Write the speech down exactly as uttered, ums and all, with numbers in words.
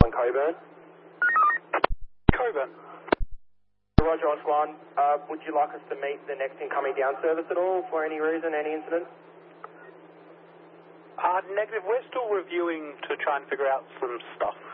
on Coburn. Coburn. Roger, Oscar one. Uh, would you like us to meet the next incoming down service at all for any reason, any incident? Uh, negative. We're still reviewing to try and figure out some stuff.